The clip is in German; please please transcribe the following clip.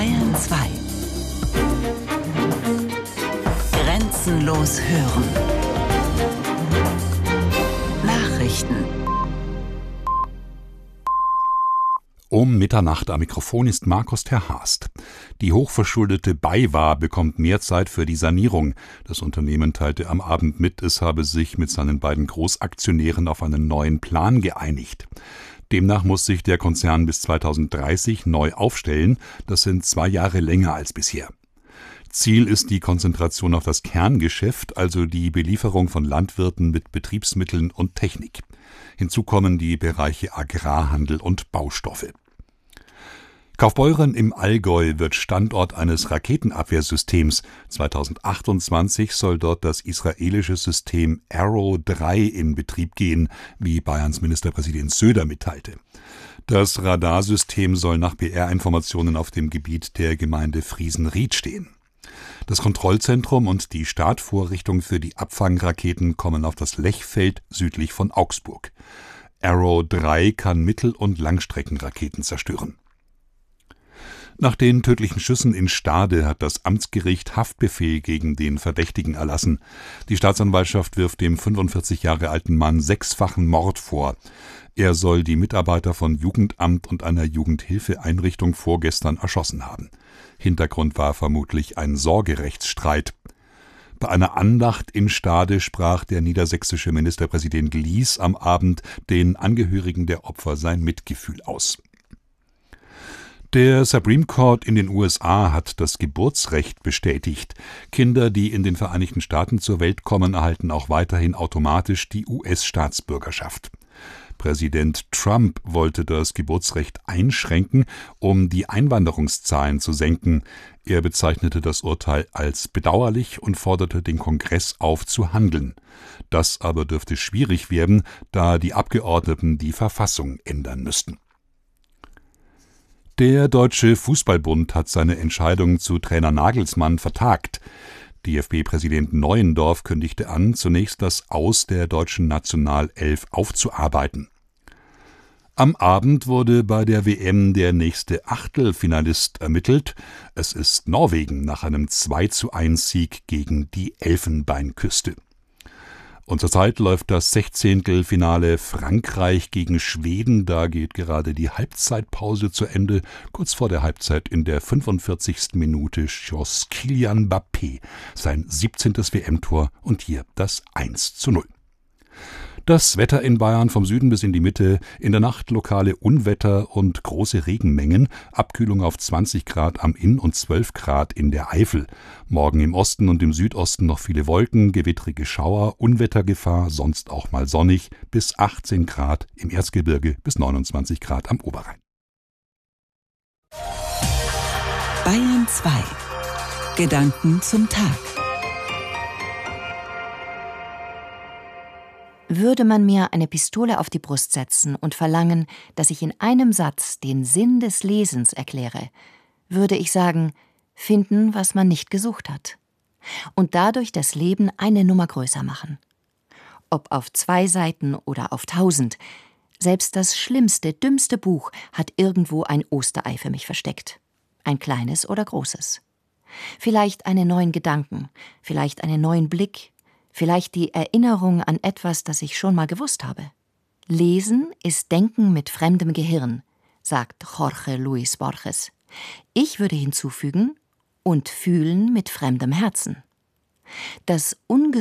Bayern 2. Grenzenlos hören. Nachrichten. Um Mitternacht am Mikrofon ist Markus Terhast. Die hochverschuldete BayWa bekommt mehr Zeit für die Sanierung. Das Unternehmen teilte am Abend mit, es habe sich mit seinen beiden Großaktionären auf einen neuen Plan geeinigt. Demnach muss sich der Konzern bis 2030 neu aufstellen. Das sind 2 Jahre länger als bisher. Ziel ist die Konzentration auf das Kerngeschäft, also die Belieferung von Landwirten mit Betriebsmitteln und Technik. Hinzu kommen die Bereiche Agrarhandel und Baustoffe. Kaufbeuren im Allgäu wird Standort eines Raketenabwehrsystems. 2028 soll dort das israelische System Arrow 3 in Betrieb gehen, wie Bayerns Ministerpräsident Söder mitteilte. Das Radarsystem soll nach BR-Informationen auf dem Gebiet der Gemeinde Friesenried stehen. Das Kontrollzentrum und die Startvorrichtung für die Abfangraketen kommen auf das Lechfeld südlich von Augsburg. Arrow 3 kann Mittel- und Langstreckenraketen zerstören. Nach den tödlichen Schüssen in Stade hat das Amtsgericht Haftbefehl gegen den Verdächtigen erlassen. Die Staatsanwaltschaft wirft dem 45 Jahre alten Mann 6-fachen Mord vor. Er soll die Mitarbeiter von Jugendamt und einer Jugendhilfeeinrichtung vorgestern erschossen haben. Hintergrund war vermutlich ein Sorgerechtsstreit. Bei einer Andacht in Stade sprach der niedersächsische Ministerpräsident Lies am Abend den Angehörigen der Opfer sein Mitgefühl aus. Der Supreme Court in den USA hat das Geburtsrecht bestätigt. Kinder, die in den Vereinigten Staaten zur Welt kommen, erhalten auch weiterhin automatisch die US-Staatsbürgerschaft. Präsident Trump wollte das Geburtsrecht einschränken, um die Einwanderungszahlen zu senken. Er bezeichnete das Urteil als bedauerlich und forderte den Kongress auf, zu handeln. Das aber dürfte schwierig werden, da die Abgeordneten die Verfassung ändern müssten. Der Deutsche Fußballbund hat seine Entscheidung zu Trainer Nagelsmann vertagt. DFB-Präsident Neuendorf kündigte an, zunächst das Aus der deutschen Nationalelf aufzuarbeiten. Am Abend wurde bei der WM der nächste Achtelfinalist ermittelt. Es ist Norwegen nach einem 2:1 Sieg gegen die Elfenbeinküste. Und zurzeit läuft das 16. Finale Frankreich gegen Schweden. Da geht gerade die Halbzeitpause zu Ende. Kurz vor der Halbzeit in der 45. Minute schoss Kylian Mbappé sein 17. WM-Tor und hier das 1:0. Das Wetter in Bayern vom Süden bis in die Mitte, in der Nacht lokale Unwetter und große Regenmengen, Abkühlung auf 20 Grad am Inn und 12 Grad in der Eifel. Morgen im Osten und im Südosten noch viele Wolken, gewittrige Schauer, Unwettergefahr, sonst auch mal sonnig, bis 18 Grad im Erzgebirge, bis 29 Grad am Oberrhein. Bayern 2. Gedanken zum Tag. Würde man mir eine Pistole auf die Brust setzen und verlangen, dass ich in einem Satz den Sinn des Lesens erkläre, würde ich sagen, finden, was man nicht gesucht hat. Und dadurch das Leben eine Nummer größer machen. Ob auf 2 Seiten oder auf 1000, selbst das schlimmste, dümmste Buch hat irgendwo ein Osterei für mich versteckt. Ein kleines oder großes. Vielleicht einen neuen Gedanken, vielleicht einen neuen Blick, vielleicht die Erinnerung an etwas, das ich schon mal gewusst habe. Lesen ist Denken mit fremdem Gehirn, sagt Jorge Luis Borges. Ich würde hinzufügen, und Fühlen mit fremdem Herzen. Das